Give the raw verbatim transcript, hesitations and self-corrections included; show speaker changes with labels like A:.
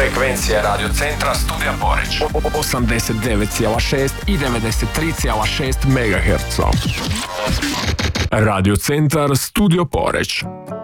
A: Frekvencija Radio Centra Studija Poreć
B: osamdeset devet zarez šest i devedeset tri zarez šest megaherca. Radio Centar Studio Poreć.